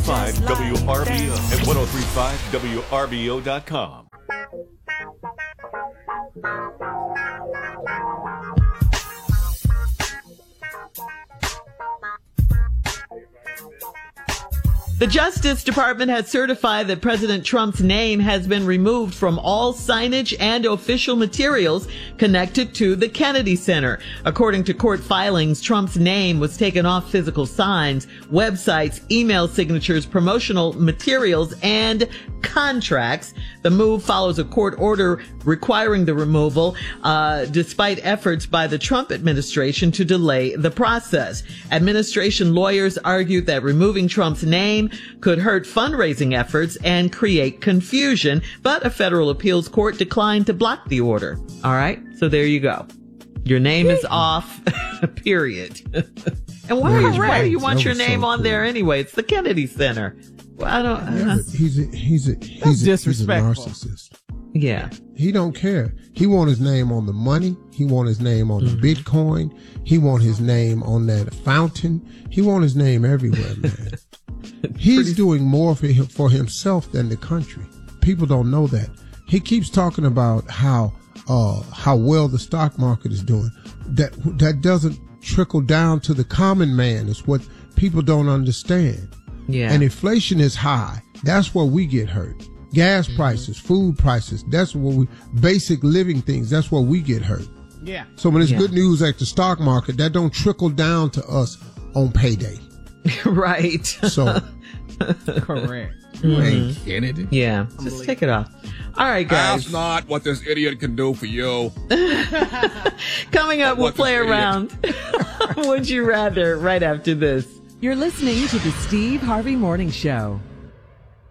1035 WRBO and 1035WRBO.com. The Justice Department has certified that President Trump's name has been removed from all signage and official materials connected to the Kennedy Center. According to court filings, Trump's name was taken off physical signs, websites, email signatures, promotional materials, and contracts. The move follows a court order requiring the removal, despite efforts by the Trump administration to delay the process. Administration lawyers argued that removing Trump's name could hurt fundraising efforts and create confusion, but a federal appeals court declined to block the order. All right, so there you go. Your name is off, period. And why do you want your name on there anyway? It's the Kennedy Center. Well, I don't. He's a narcissist. Yeah. He don't care. He want his name on the money. He want his name on the Bitcoin. He want his name on that fountain. He want his name everywhere, man. He's doing more for himself than the country. People don't know that. He keeps talking about how well the stock market is doing. That doesn't trickle down to the common man. It's what people don't understand. Yeah. And inflation is high. That's where we get hurt. Gas prices, food prices, that's where basic living things, that's where we get hurt. Yeah. So when it's good news at the stock market, that don't trickle down to us on payday. Right. So. Correct. Ain't Kennedy. Yeah. Just take it off. All right, guys. That's not what this idiot can do for you. Coming up, we'll play around. Would you rather right after this? You're listening to the Steve Harvey Morning Show.